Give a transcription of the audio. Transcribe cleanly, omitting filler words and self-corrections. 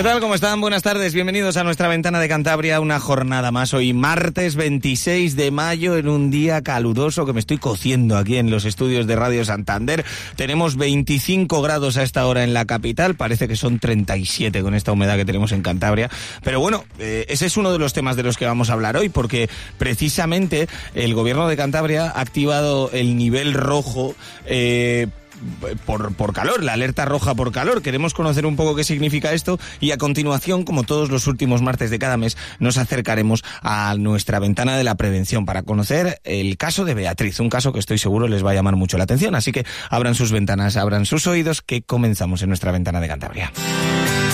¿Qué tal? ¿Cómo están? Buenas tardes. Bienvenidos a nuestra ventana de Cantabria. Una jornada más. Hoy martes 26 de mayo en un día caluroso que me estoy cociendo aquí en los estudios de Radio Santander. Tenemos 25 grados a esta hora en la capital. Parece que son 37 con esta humedad que tenemos en Cantabria. Pero bueno, ese es uno de los temas de los que vamos a hablar hoy, porque precisamente el gobierno de Cantabria ha activado el nivel rojo por calor, la alerta roja por calor. Queremos conocer un poco qué significa esto y a continuación, como todos los últimos martes de cada mes, nos acercaremos a nuestra ventana de la prevención para conocer el caso de Beatriz, un caso que estoy seguro les va a llamar mucho la atención, así que abran sus ventanas, abran sus oídos, que comenzamos en nuestra ventana de Cantabria.